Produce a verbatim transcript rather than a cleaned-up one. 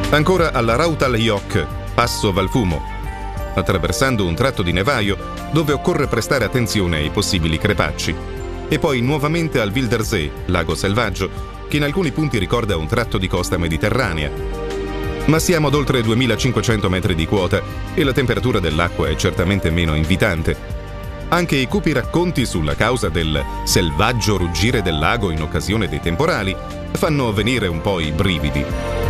Ancora alla Rautal-Yok, Passo Valfumo, attraversando un tratto di nevaio dove occorre prestare attenzione ai possibili crepacci. E poi nuovamente al Wildersee, lago selvaggio, che in alcuni punti ricorda un tratto di costa mediterranea. Ma siamo ad oltre duemilacinquecento metri di quota e la temperatura dell'acqua è certamente meno invitante. Anche i cupi racconti sulla causa del selvaggio ruggire del lago in occasione dei temporali fanno venire un po' i brividi.